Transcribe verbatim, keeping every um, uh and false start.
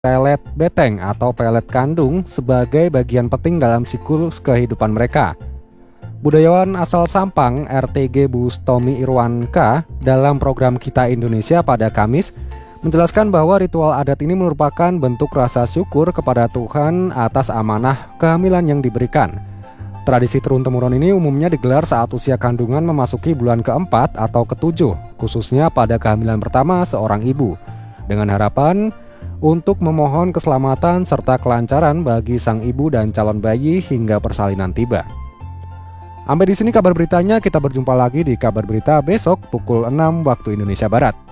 pelet beteng atau pelet kandung sebagai bagian penting dalam siklus kehidupan mereka. Budayawan asal Sampang, R T G Bustomi Irwanka, dalam program Kita Indonesia pada Kamis, menjelaskan bahwa ritual adat ini merupakan bentuk rasa syukur kepada Tuhan atas amanah kehamilan yang diberikan. Tradisi turun-temurun ini umumnya digelar saat usia kandungan memasuki bulan keempat atau ketujuh, khususnya pada kehamilan pertama seorang ibu, dengan harapan untuk memohon keselamatan serta kelancaran bagi sang ibu dan calon bayi hingga persalinan tiba. Sampai di sini kabar beritanya, kita berjumpa lagi di kabar berita besok pukul enam waktu Indonesia Barat.